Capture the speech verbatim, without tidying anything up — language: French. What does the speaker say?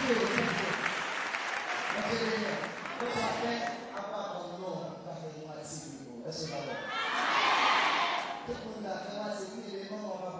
Tout le monde a fait, c'est oui, les mamans.